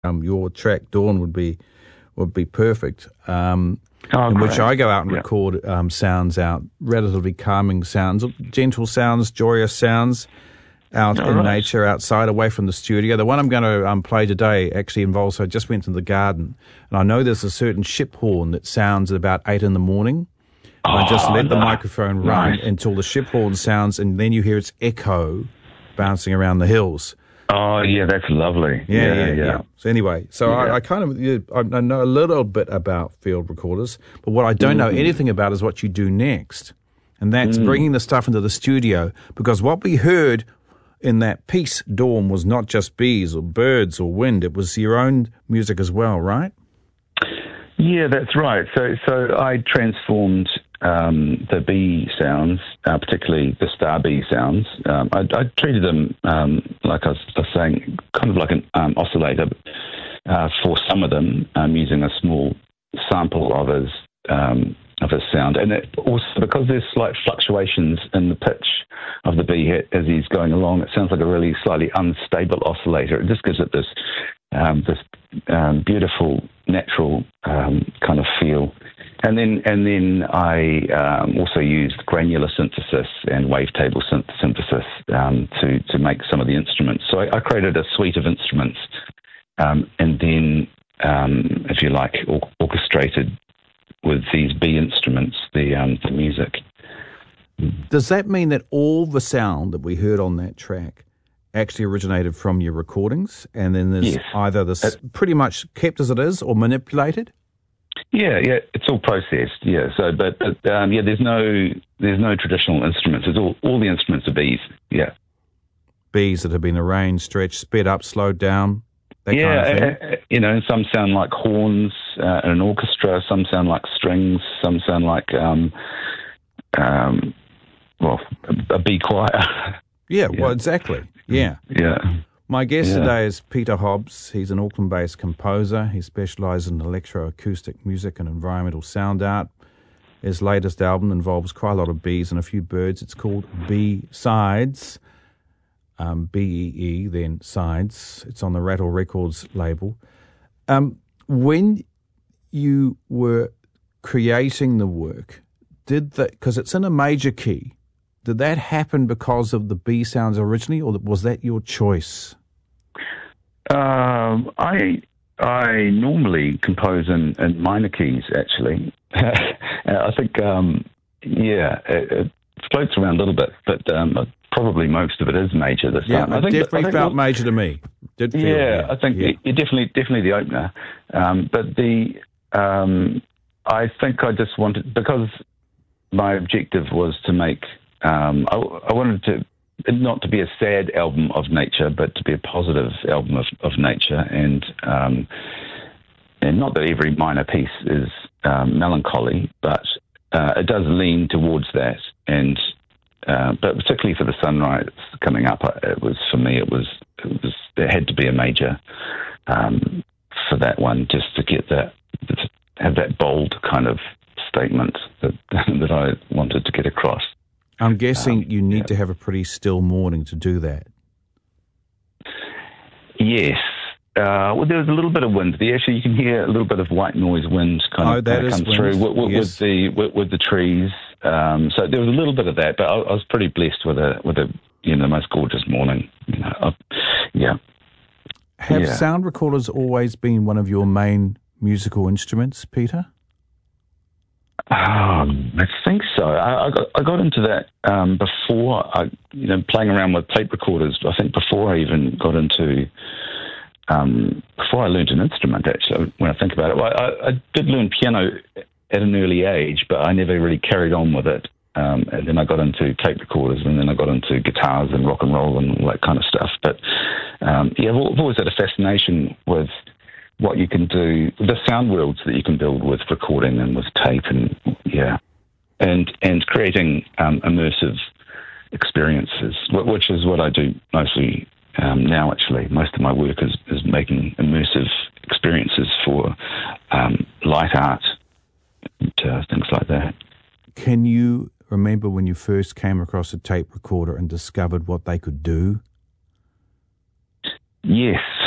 your track Dawn would be perfect. In which I go out and record sounds out, relatively calming sounds, gentle sounds, joyous sounds out in nature, outside, away from the studio. The one I'm going to play today actually involves, I just went to the garden, and I know there's a certain ship horn that sounds at about 8 in the morning. I just let the microphone run until the ship horn sounds, and then you hear its echo bouncing around the hills. Oh, yeah, that's lovely. Yeah. So anyway, I kind of, I know a little bit about field recorders, but what I don't know anything about is what you do next. And that's bringing the stuff into the studio, because what we heard in that piece, Dawn, was not just bees or birds or wind. It was your own music as well, right? Yeah, that's right. So I transformed the bee sounds, particularly the star bee sounds. I treated them, like I was saying, kind of like an oscillator for some of them, using a small sample of his sound. And it also, because there's slight fluctuations in the pitch of the bee as he's going along, it sounds like a really slightly unstable oscillator. It just gives it this beautiful, natural kind of feel. And then I also used granular synthesis and wavetable synthesis to make some of the instruments. So I created a suite of instruments, and then, if you like, orchestrated with these bee instruments the music. Does that mean that all the sound that we heard on that track actually originated from your recordings, and then there's either this pretty much kept as it is or manipulated? Yeah, it's all processed. Yeah, so but there's no traditional instruments. It's all the instruments are bees. Yeah, bees that have been arranged, stretched, sped up, slowed down. That kind of thing. Some sound like horns in an orchestra. Some sound like strings. Some sound like a bee choir. Yeah, well, exactly. Yeah. My guest today is Peter Hobbs. He's an Auckland-based composer. He specialises in electroacoustic music and environmental sound art. His latest album involves quite a lot of bees and a few birds. It's called B-Sides, B-E-E, then Sides. It's on the Rattle Records label. When you were creating the work, because it's in a major key, did that happen because of the bee sounds originally, or was that your choice? I normally compose in minor keys, actually. I think, it floats around a little bit, but probably most of it is major this time. I think felt major to me. I think you're definitely the opener. I think I just wanted, because my objective was to make, I wanted to, not to be a sad album of nature, but to be a positive album of nature, and not that every minor piece is melancholy, but it does lean towards that. And but particularly for the sunrise coming up, it had to be a major for that one, just to get that, to have that bold kind of statement that I wanted to get across. I'm guessing you need to have a pretty still morning to do that. Yes. Well, there was a little bit of wind. Actually, you can hear a little bit of white noise wind kind of come through with the trees. So there was a little bit of that, but I was pretty blessed with the most gorgeous morning. Have sound recorders always been one of your main musical instruments, Peter? I think so. I got into that before playing around with tape recorders. I think before I even got into before I learned an instrument. Actually, when I think about it, I did learn piano at an early age, but I never really carried on with it. And then I got into tape recorders, and then I got into guitars and rock and roll and all that kind of stuff. But I've always had a fascination with what you can do, the sound worlds that you can build with recording and with tape, and creating immersive experiences, which is what I do mostly now. Actually, most of my work is making immersive experiences for light art and things like that. Can you remember when you first came across a tape recorder and discovered what they could do? Yes.